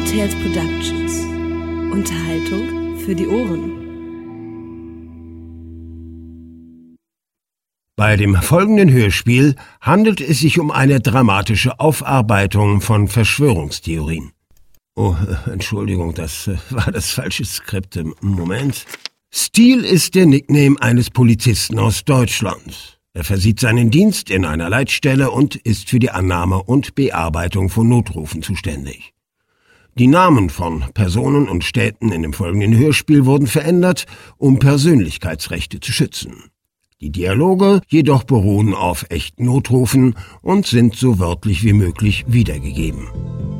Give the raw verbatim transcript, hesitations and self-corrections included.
Tales Productions. Unterhaltung für die Ohren. Bei dem folgenden Hörspiel handelt es sich um eine dramatische Aufarbeitung von Verschwörungstheorien. Oh, Entschuldigung, das war das falsche Skript. Moment. Steele ist der Nickname eines Polizisten aus Deutschland. Er versieht seinen Dienst in einer Leitstelle und ist für die Annahme und Bearbeitung von Notrufen zuständig. Die Namen von Personen und Städten in dem folgenden Hörspiel wurden verändert, um Persönlichkeitsrechte zu schützen. Die Dialoge jedoch beruhen auf echten Notrufen und sind so wörtlich wie möglich wiedergegeben.